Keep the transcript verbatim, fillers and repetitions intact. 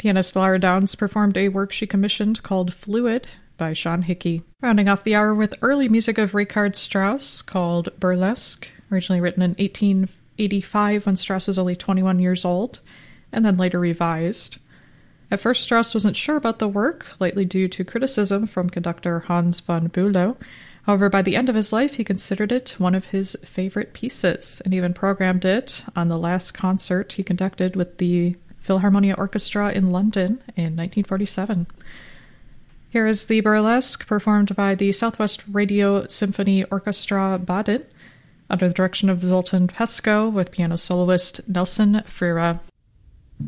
Pianist Lara Downs performed a work she commissioned called Fluid by Sean Hickey. Rounding off the hour with early music of Richard Strauss called Burlesque, originally written in eighteen eighty-five when Strauss was only twenty-one years old, and then later revised. At first, Strauss wasn't sure about the work, likely due to criticism from conductor Hans von Bülow. However, by the end of his life, he considered it one of his favorite pieces, and even programmed it on the last concert he conducted with the Philharmonia Orchestra in London in nineteen forty-seven. Here is the Burlesque, performed by the Southwest Radio Symphony Orchestra Baden, under the direction of Zoltan Pesko, with piano soloist Nelson Freire.